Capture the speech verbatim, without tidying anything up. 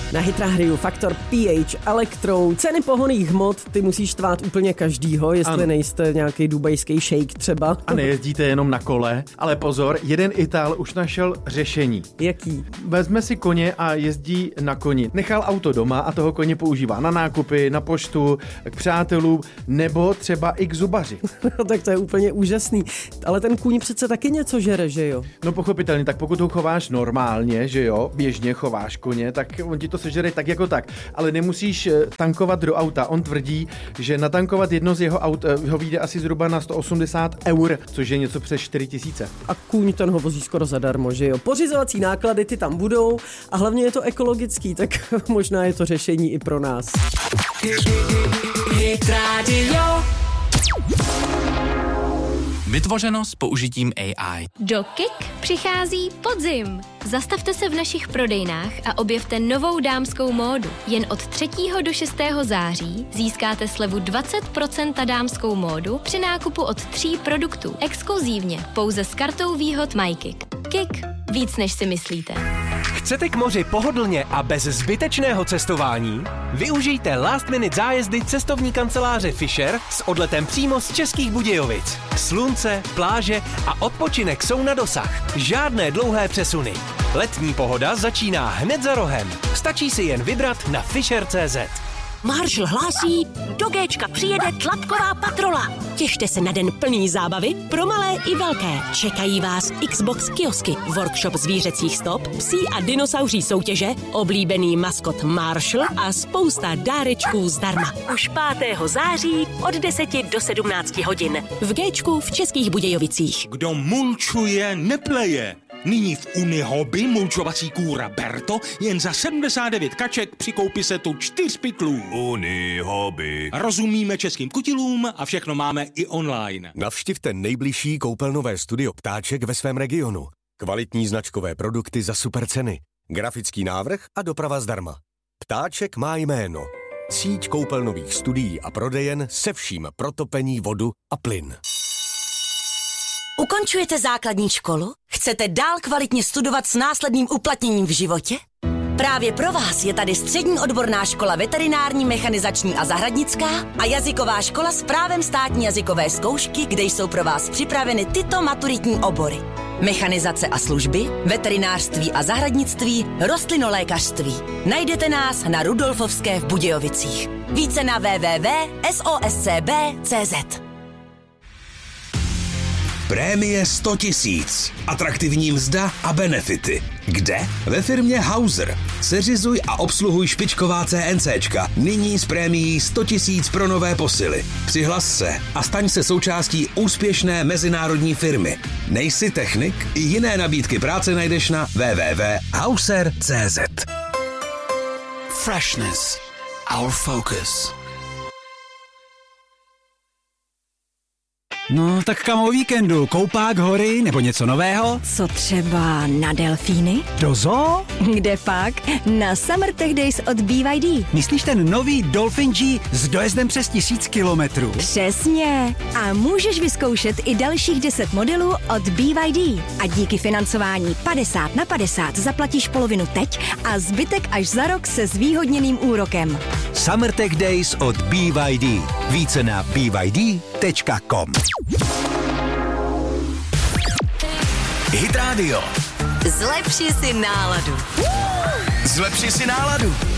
Na Hit hrají Faktor, P H, Elektro, ceny pohonných hmot, ty musíš tvát úplně každýho, jestli ano. nejste nějaký dubajský šejk třeba. A nejezdíte jenom na kole, ale pozor, jeden Itál už našel řešení. Jaký? Vezme si koně a jezdí na koni. Nechal auto doma a toho koně používá na nákupy, na poštu, k přátelům, nebo třeba i k zubaři. Tak to je úplně úžasný. Ale ten kůň přece taky něco žere, že jo? No pochopitelně, tak pokud ho chováš normálně, že jo, běžně chováš koně, tak on ti to sežere tak jako tak. Ale nemusíš tankovat do auta. On tvrdí, že natankovat jedno z jeho aut ho vyjde asi zhruba na sto osmdesát eur, což je něco přes čtyři tisíce. A kůň ten ho vozí skoro zadarmo, že jo? Pořizovací náklady ty tam budou a hlavně je to ekologický, tak možná je to řešení i pro nás. Hit Radio. Vytvořeno s použitím A I. Do Kik přichází podzim. Zastavte se v našich prodejnách a objevte novou dámskou módu. Jen od třetího do šestého září získáte slevu dvacet procent na dámskou módu při nákupu od tří produktů. Exkluzívně pouze s kartou výhod MyKik. Kik. Víc než si myslíte. Chcete k moři pohodlně a bez zbytečného cestování? Využijte last minute zájezdy cestovní kanceláře Fisher s odletem přímo z Českých Budějovic. Slunce, pláže a odpočinek jsou na dosah. Žádné dlouhé přesuny. Letní pohoda začíná hned za rohem. Stačí si jen vybrat na fisher tečka cé zet. Marshall hlásí, do Géčka přijede tlapková patrola. Těšte se na den plný zábavy pro malé i velké. Čekají vás Xbox kiosky, workshop zvířecích stop, psí a dinosauří soutěže, oblíbený maskot Marshall a spousta dárečků zdarma. Už pátého září od deseti do sedmnácti hodin. V Géčku v Českých Budějovicích. Kdo mulčuje, nepleje. Nyní v Unihobby mulčovací kůra Berto jen za sedmdesát devět kaček při koupi setu čtyř pytlů. Unihobby. Rozumíme českým kutilům a všechno máme i online. Navštivte nejbližší koupelnové studio Ptáček ve svém regionu. Kvalitní značkové produkty za super ceny. Grafický návrh a doprava zdarma. Ptáček má jméno. Síť koupelnových studií a prodejen se vším pro topení, vodu a plyn. Ukončujete základní školu? Chcete dál kvalitně studovat s následným uplatněním v životě? Právě pro vás je tady střední odborná škola veterinární, mechanizační a zahradnická a jazyková škola s právem státní jazykové zkoušky, kde jsou pro vás připraveny tyto maturitní obory. Mechanizace a služby, veterinářství a zahradnictví, rostlinolékařství. Najdete nás na Rudolfovské v Budějovicích. Více na w w w tečka s o s c b tečka c z. Prémie sto tisíc. Atraktivní mzda a benefity. Kde? Ve firmě Hauser. Seřizuj a obsluhuj špičková CNCčka. Nyní s prémií sto tisíc pro nové posily. Přihlas se a staň se součástí úspěšné mezinárodní firmy. Nejsi technik? I jiné nabídky práce najdeš na w w w tečka hauser tečka c z. Freshness. Our focus. No, tak kam o víkendu? Koupák, hory nebo něco nového? Co třeba na delfíny? Do zoo? Kde pak? Na Summer Tech Days od B Y D. Myslíš ten nový Dolphin G s dojezdem přes tisíc kilometrů? Přesně. A můžeš vyzkoušet i dalších deset modelů od B Y D. A díky financování padesát na padesát zaplatíš polovinu teď a zbytek až za rok se zvýhodněným úrokem. Summer Tech Days od B Y D. Více na b y d tečka com. Hit Radio. Zlepši si náladu. Zlepši si náladu.